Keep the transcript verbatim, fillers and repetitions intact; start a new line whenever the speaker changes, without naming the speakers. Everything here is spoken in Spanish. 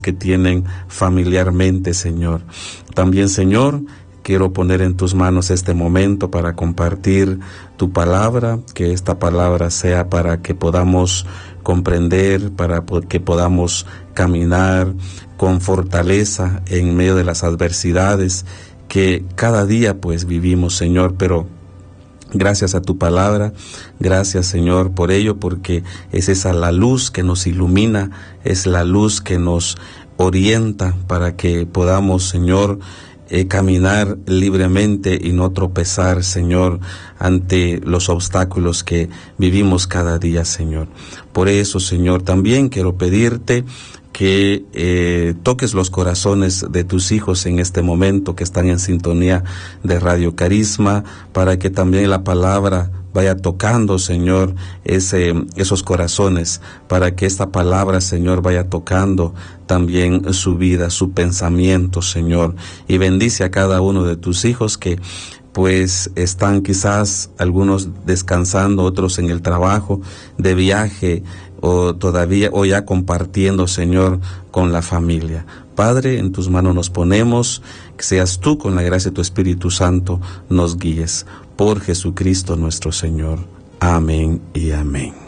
que tienen familiarmente, Señor. También, Señor, quiero poner en tus manos este momento para compartir tu palabra, que esta palabra sea para que podamos comprender, para que podamos caminar con fortaleza en medio de las adversidades que cada día pues vivimos, Señor, pero gracias a tu palabra, gracias, Señor, por ello, porque es esa la luz que nos ilumina, es la luz que nos orienta para que podamos, Señor, eh, caminar libremente y no tropezar, Señor, ante los obstáculos que vivimos cada día, Señor. Por eso, Señor, también quiero pedirte que eh, toques los corazones de tus hijos en este momento que están en sintonía de Radio Carisma, para que también la palabra vaya tocando, Señor, ese, esos corazones, para que esta palabra, Señor, vaya tocando también su vida, su pensamiento, Señor, y bendice a cada uno de tus hijos que pues están quizás algunos descansando, otros en el trabajo, de viaje, o todavía, o ya compartiendo, Señor, con la familia. Padre, en tus manos nos ponemos, que seas tú, con la gracia de tu Espíritu Santo, nos guíes. Por Jesucristo nuestro Señor. Amén y amén.